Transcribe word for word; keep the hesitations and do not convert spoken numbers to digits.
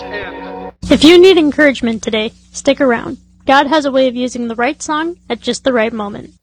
If you need encouragement today, stick around. God has a way of using the right song at just the right moment.